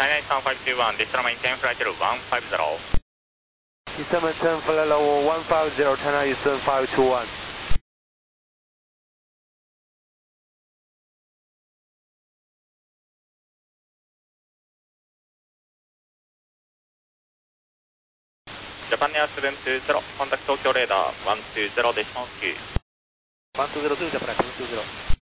China 1521, Distal maintain flight level 150. Distal maintain flight level 150, China Eastern 521. Japan Air 720, contact Tokyo radar 120 decimal 9. 120 Japan 720.